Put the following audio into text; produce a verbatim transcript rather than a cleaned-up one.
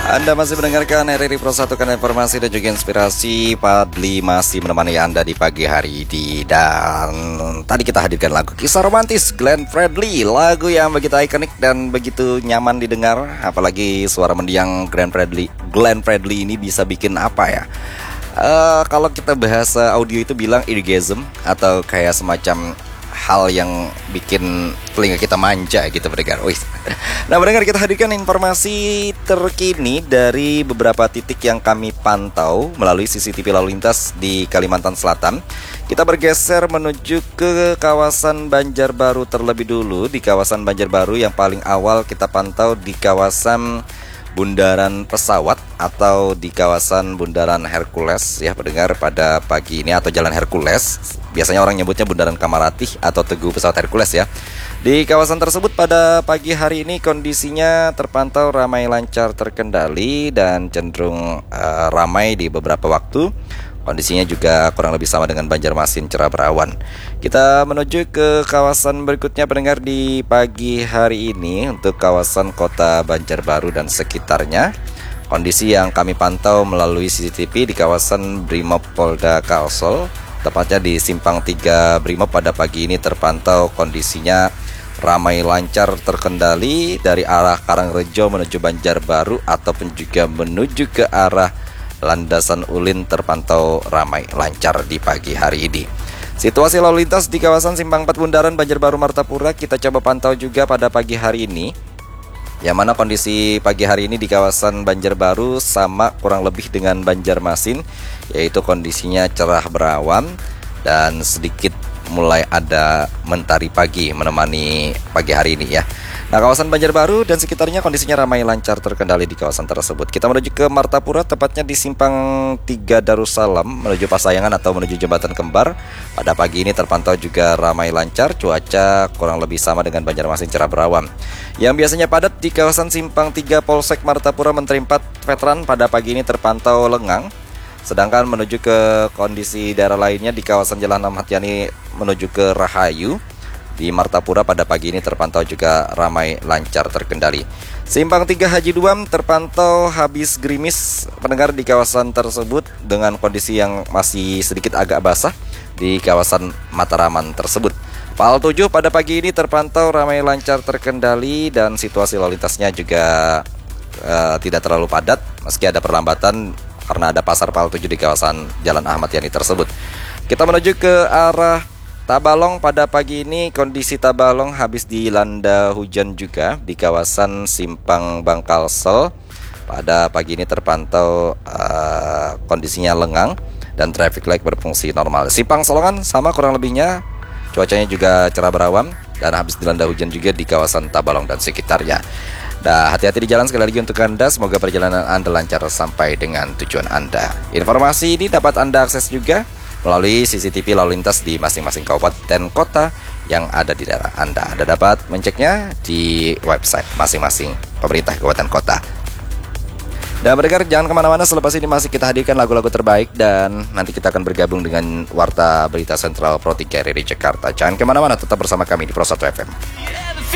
Anda masih mendengarkan R R I Pro satu, kan informasi dan juga inspirasi. Padli masih menemani Anda di pagi hari ini. Dan tadi kita hadirkan lagu Kisah Romantis Glenn Fredly, lagu yang begitu ikonik dan begitu nyaman didengar. Apalagi suara mendiang Glenn Fredly Glenn Fredly ini bisa bikin apa ya, uh, kalau kita bahasa audio itu bilang orgasm, atau kayak semacam hal yang bikin telinga kita manja gitu pendengar. Wih. Nah pendengar, kita hadirkan informasi terkini dari beberapa titik yang kami pantau melalui C C T V lalu lintas di Kalimantan Selatan. Kita bergeser menuju ke kawasan Banjarbaru terlebih dulu. Di kawasan Banjarbaru yang paling awal kita pantau di kawasan Bundaran Pesawat atau di kawasan Bundaran Hercules ya pendengar, pada pagi ini, atau Jalan Hercules. Biasanya orang nyebutnya Bundaran Kamaratih atau Teguh Pesawat Hercules ya. Di kawasan tersebut pada pagi hari ini kondisinya terpantau ramai lancar terkendali dan cenderung uh, ramai di beberapa waktu. Kondisinya juga kurang lebih sama dengan Banjarmasin, cerah berawan. Kita menuju ke kawasan berikutnya pendengar di pagi hari ini untuk kawasan kota Banjarbaru dan sekitarnya. Kondisi yang kami pantau melalui C C T V di kawasan Brimob Polda Kalsel, tepatnya di Simpang tiga Brimob pada pagi ini terpantau kondisinya ramai lancar terkendali dari arah Karangrejo menuju Banjarbaru ataupun juga menuju ke arah Landasan Ulin terpantau ramai lancar di pagi hari ini. Situasi lalu lintas di kawasan Simpang empat Bundaran Banjarbaru Martapura kita coba pantau juga pada pagi hari ini, yang mana kondisi pagi hari ini di kawasan Banjarbaru sama kurang lebih dengan Banjarmasin, yaitu kondisinya cerah berawan dan sedikit mulai ada mentari pagi menemani pagi hari ini ya. Nah, kawasan Banjarbaru dan sekitarnya kondisinya ramai lancar terkendali di kawasan tersebut. Kita menuju ke Martapura, tepatnya di Simpang tiga Darussalam menuju Pasayangan atau menuju Jembatan Kembar. Pada pagi ini terpantau juga ramai lancar, cuaca kurang lebih sama dengan Banjarmasin, cerah berawan. Yang biasanya padat di kawasan Simpang tiga Polsek Martapura Menteri empat Veteran pada pagi ini terpantau lengang. Sedangkan menuju ke kondisi daerah lainnya di kawasan Jalan Ahmad Yani menuju ke Rahayu di Martapura pada pagi ini terpantau juga ramai lancar terkendali. Simpang tiga Haji Duam terpantau habis gerimis pendengar di kawasan tersebut dengan kondisi yang masih sedikit agak basah di kawasan Mataraman tersebut. Pal tujuh pada pagi ini terpantau ramai lancar terkendali dan situasi lalu lintasnya juga uh, tidak terlalu padat meski ada perlambatan karena ada pasar Pal tujuh di kawasan Jalan Ahmad Yani tersebut. Kita menuju ke arah Tabalong pada pagi ini, kondisi Tabalong habis dilanda hujan juga di kawasan Simpang Bangkalsel. Pada pagi ini terpantau uh, kondisinya lengang dan traffic light berfungsi normal. Simpang Solongan sama kurang lebihnya, cuacanya juga cerah berawan dan habis dilanda hujan juga di kawasan Tabalong dan sekitarnya. Nah, hati-hati di jalan sekali lagi untuk Anda. Semoga perjalanan Anda lancar sampai dengan tujuan Anda. Informasi ini dapat Anda akses juga melalui C C T V lalu lintas di masing-masing kabupaten kota yang ada di daerah Anda. Anda dapat menceknya di website masing-masing pemerintah kabupaten kota. Dan pendengar, jangan kemana-mana, selepas ini masih kita hadirkan lagu-lagu terbaik dan nanti kita akan bergabung dengan Warta Berita Sentral Pro tiga R R I Jakarta. Jangan kemana-mana, tetap bersama kami di Pro satu F M.